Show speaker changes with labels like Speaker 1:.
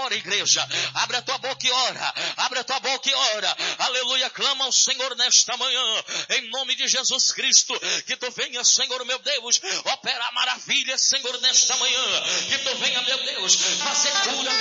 Speaker 1: ora, igreja. Abre a tua boca e ora. Abre a tua boca e ora. Aleluia. Clama ao Senhor nesta manhã. Em nome de Jesus Cristo. Que tu venha, Senhor, meu Deus, operar maravilhas, Senhor, nesta manhã. Que tu venha, meu Deus, fazer cura.